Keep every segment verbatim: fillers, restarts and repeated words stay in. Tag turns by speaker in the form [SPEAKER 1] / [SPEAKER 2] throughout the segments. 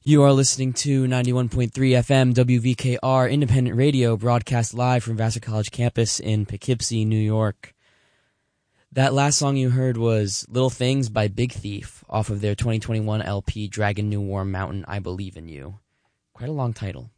[SPEAKER 1] You are listening to ninety-one point three F M W V K R Independent Radio, broadcast live from Vassar College campus in Poughkeepsie, New York. That last song you heard was Little Things by Big Thief off of their twenty twenty-one L P Dragon New Warm Mountain, I Believe in You. Quite a long title.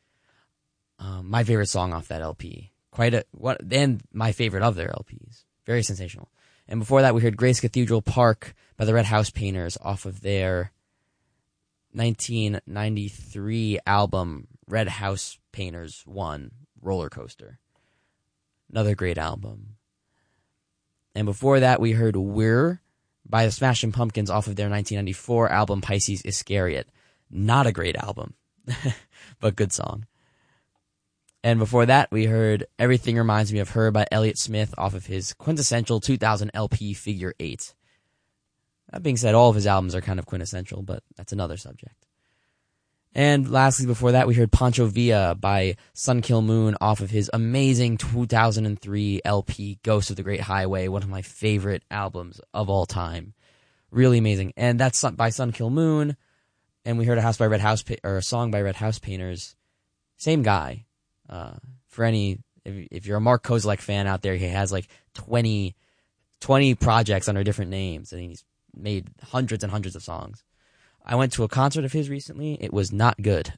[SPEAKER 1] Um, my favorite song off that L P. Quite a what and my favorite of their L Ps. Very sensational. And before that we heard Grace Cathedral Park by the Red House Painters off of their nineteen ninety-three album Red House Painters one, Roller Coaster. Another great album. And before that we heard We're by the Smashing Pumpkins off of their nineteen ninety-four album Pisces Iscariot. Not a great album, but good song. And before that we heard Everything Reminds Me of Her by Elliott Smith off of his quintessential two thousand L P Figure eight. That being said, all of his albums are kind of quintessential, but that's another subject. And lastly, before that, we heard Pancho Villa by Sun Kil Moon off of his amazing two thousand three L P Ghost of the Great Highway, one of my favorite albums of all time. Really amazing. And that's by Sun Kil Moon, and we heard a house by Red House or a song by Red House Painters. Same guy. Uh, for any, if, if you're a Mark Kozlek fan out there, he has like twenty, twenty projects under different names, and he's made hundreds and hundreds of songs. I went to a concert of his recently. It was not good.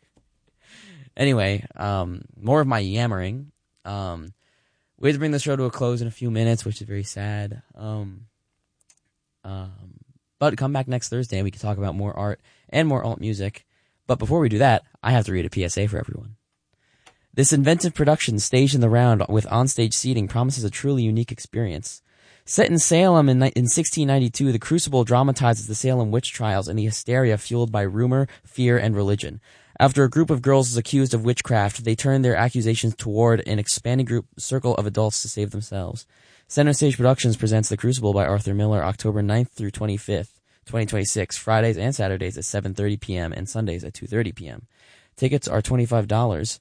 [SPEAKER 1] Anyway, um, more of my yammering. Um, we have to bring the show to a close in a few minutes, which is very sad. Um, um, but come back next Thursday and we can talk about more art and more alt music. But before we do that, I have to read a P S A for everyone. This inventive production, staged in the round with onstage seating, promises a truly unique experience. Set in Salem in, in sixteen ninety-two, The Crucible dramatizes the Salem witch trials and the hysteria fueled by rumor, fear, and religion. After a group of girls is accused of witchcraft, they turn their accusations toward an expanding group circle of adults to save themselves. Center Stage Productions presents The Crucible by Arthur Miller, October ninth through twenty-fifth, twenty twenty-six, Fridays and Saturdays at seven thirty p.m. and Sundays at two thirty p.m. Tickets are twenty-five dollars.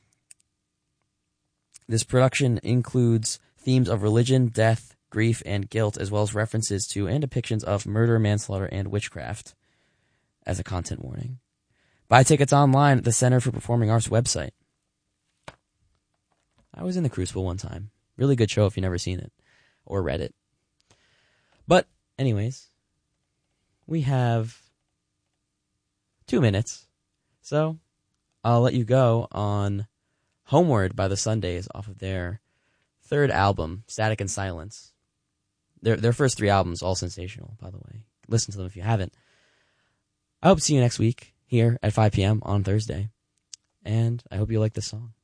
[SPEAKER 1] This production includes themes of religion, death, grief, and guilt, as well as references to and depictions of murder, manslaughter, and witchcraft as a content warning. Buy tickets online at the Center for Performing Arts website. I was in The Crucible one time. Really good show if you've never seen it or read it. But anyways, we have two minutes, so I'll let you go on Homeward by the Sundays off of their third album, Static and Silence. Their their first three albums, all sensational, by the way. Listen to them if you haven't. I hope to see you next week here at five p.m. on Thursday. And I hope you like this song.